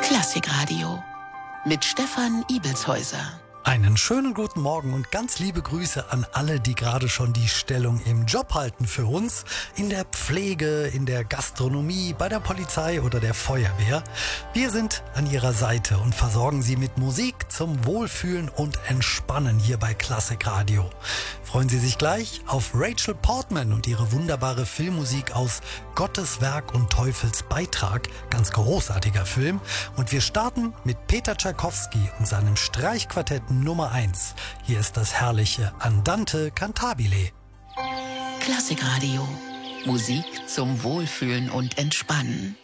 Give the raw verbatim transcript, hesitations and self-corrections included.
Klassikradio mit Stefan Ibelshäuser. Einen schönen guten Morgen und ganz liebe Grüße an alle, die gerade schon die Stellung im Job halten für uns, in der Pflege, in der Gastronomie, bei der Polizei oder der Feuerwehr. Wir sind an Ihrer Seite und versorgen Sie mit Musik zum Wohlfühlen und Entspannen hier bei Klassikradio. Freuen Sie sich gleich auf Rachel Portman und ihre wunderbare Filmmusik aus Gottes Werk und Teufels Beitrag. Ganz großartiger Film. Und wir starten mit Peter Tschaikowski und seinem Streichquartett Nummer eins. Hier ist das herrliche Andante Cantabile. Klassikradio. Musik zum Wohlfühlen und Entspannen.